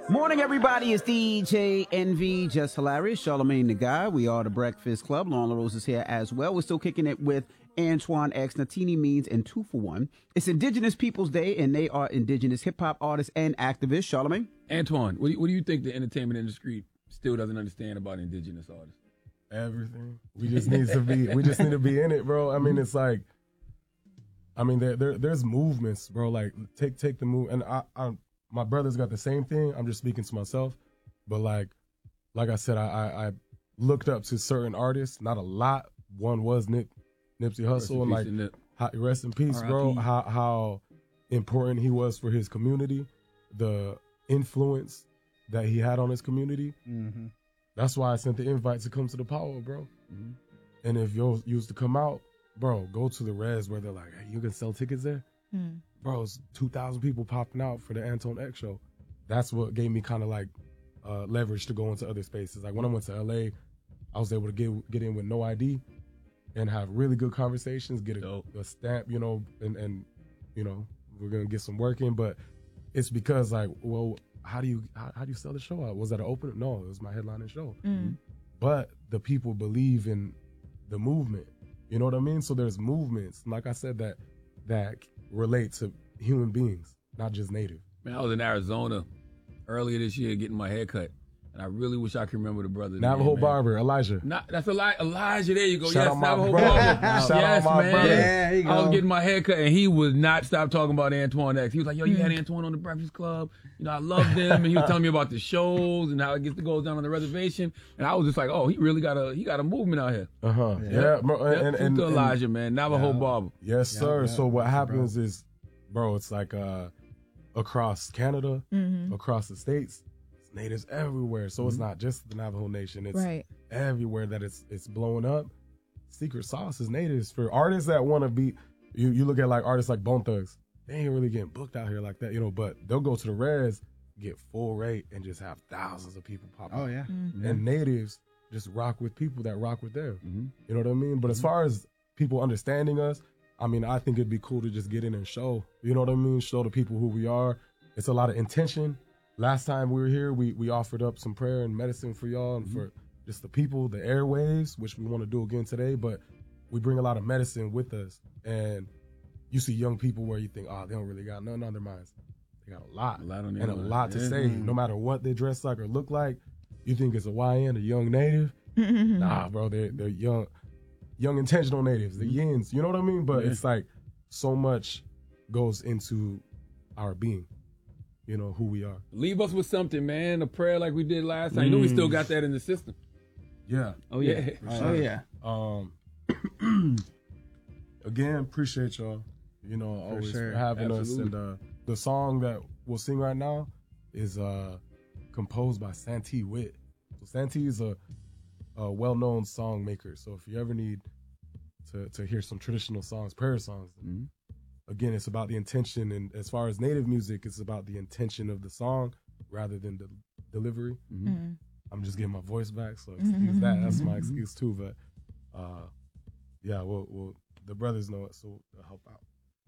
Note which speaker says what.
Speaker 1: Morning, everybody. It's DJ NV, Just Hilarious, Charlamagne the Guy. We are the Breakfast Club. Lauren LaRose is here as well. We're still kicking it with Antoine X, Natini Means, and 2 for 1. It's Indigenous Peoples Day, and they are indigenous hip-hop artists and activists. Charlamagne?
Speaker 2: Antoine, what do you think the entertainment industry still doesn't understand about indigenous artists?
Speaker 3: Everything. We just need to be in it, bro. I mean, it's like, there's movements, bro. Like, take the move, and I my brother's got the same thing. I'm just speaking to myself, but like I said, I looked up to certain artists, not a lot. One was Nipsey Hussle, and like, rest in peace, bro. How important he was for his community, the influence that he had on his community. Mm-hmm. That's why I sent the invite to come to the Power, bro. Mm-hmm. And if you used to come out, bro, go to the res where they're like, hey, you can sell tickets there? Mm. Bro, it's 2,000 people popping out for the Antoine X show. That's what gave me kind of like leverage to go into other spaces. Like when I went to LA, I was able to get in with no ID and have really good conversations, get a stamp, and we're gonna get some work in. But it's because like, well, how do you sell the show out? Was that an opener? No, it was my headlining show. Mm-hmm. But the people believe in the movement. You know what I mean? So there's movements, like I said, that relate to human beings, not just native.
Speaker 2: Man, I was in Arizona earlier this year getting my hair cut, and I really wish I could remember the brother's
Speaker 3: Navajo
Speaker 2: name,
Speaker 3: Barber, Elijah.
Speaker 2: That's Elijah. There you go.
Speaker 3: Shout
Speaker 2: yes, Navajo
Speaker 3: Barber.
Speaker 2: Yes,
Speaker 3: out my
Speaker 2: man.
Speaker 3: brother.
Speaker 1: Yeah, there you go.
Speaker 2: I was getting my hair cut, and he would not stop talking about Antoine X. He was like, yo, you had Antoine on the Breakfast Club. I loved him, and he was telling me about the shows and how it gets to go down on the reservation. And I was just like, oh, he really got a movement out here.
Speaker 3: Uh-huh. Yeah.
Speaker 2: And Elijah, man. Navajo Barber.
Speaker 3: Yes, sir. Yeah, so what happens is, bro, it's like across Canada, across the States, it's natives everywhere. So it's not just the Navajo Nation. It's everywhere that it's blowing up. Secret sauce is natives. For artists that want to be, you look at like artists like Bone Thugs, they ain't really getting booked out here like that, but they'll go to the res, get full rate, and just have thousands of people pop up.
Speaker 1: Oh, yeah. Mm-hmm.
Speaker 3: And natives just rock with people that rock with them. Mm-hmm. You know what I mean? But as far as people understanding us, I mean, I think it'd be cool to just get in and show, you know what I mean? Show the people who we are. It's a lot of intention. Last time we were here, we offered up some prayer and medicine for y'all and for just the people, the airwaves, which we want to do again today, but we bring a lot of medicine with us. And you see young people where you think, oh, they don't really got nothing on their minds. They got a lot
Speaker 2: on their
Speaker 3: and
Speaker 2: mind.
Speaker 3: a lot to say. No matter what they dress like or look like, you think it's a YN, a young native. Nah, bro, they're young intentional natives, the yins, you know what I mean? But it's like so much goes into our being, who we are.
Speaker 2: Leave us with something, man. A prayer like we did last time. You know we still got that in the system.
Speaker 3: Yeah.
Speaker 1: Oh, yeah.
Speaker 3: Sure.
Speaker 1: Oh,
Speaker 3: yeah. Again, appreciate y'all, always for having
Speaker 2: Absolutely.
Speaker 3: us. And the song that we'll sing right now is composed by Santee Witt. So Santee is a well-known song maker. So if you ever need to hear some traditional songs, prayer songs, again, it's about the intention. And as far as native music, it's about the intention of the song rather than the delivery. Mm-hmm. I'm just getting my voice back, so excuse that. That's my excuse too. But yeah, we'll the brothers know it, so they'll help out.